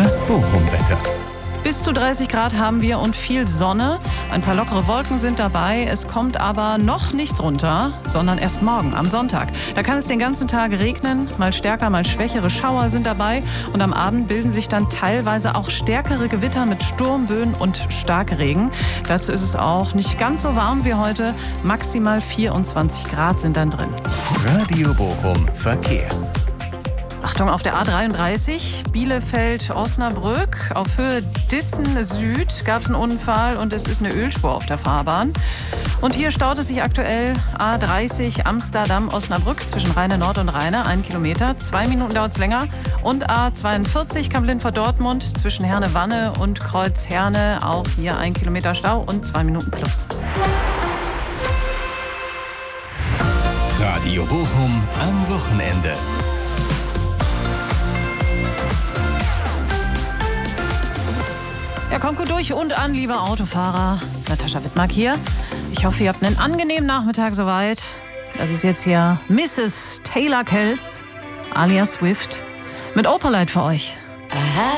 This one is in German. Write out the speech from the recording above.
Das Bochum-Wetter. Bis zu 30 Grad haben wir und viel Sonne. Ein paar lockere Wolken sind dabei. Es kommt aber noch nichts runter, sondern erst morgen, am Sonntag. Da kann es den ganzen Tag regnen. Mal stärker, mal schwächere Schauer sind dabei. Und am Abend bilden sich dann teilweise auch stärkere Gewitter mit Sturmböen und Starkregen. Dazu ist es auch nicht ganz so warm wie heute. Maximal 24 Grad sind dann drin. Radio Bochum Verkehr. Achtung, auf der A33 Bielefeld-Osnabrück auf Höhe Dissen Süd gab es einen Unfall und es ist eine Ölspur auf der Fahrbahn. Und hier staut es sich aktuell A30 Amsterdam-Osnabrück zwischen Rheine Nord und Rheine, 1 Kilometer. 2 Minuten dauert es länger. Und A42 Kamp-Lindfort-Dortmund zwischen Herne-Wanne und Kreuz-Herne, auch hier 1 Kilometer Stau und 2 Minuten plus. Radio Bochum am Wochenende. Ja, kommt gut durch und an, liebe Autofahrer. Natascha Wittmark hier. Ich hoffe, ihr habt einen angenehmen Nachmittag soweit. Das ist jetzt hier Mrs. Taylor Kells, alias Swift, mit Opalite für euch.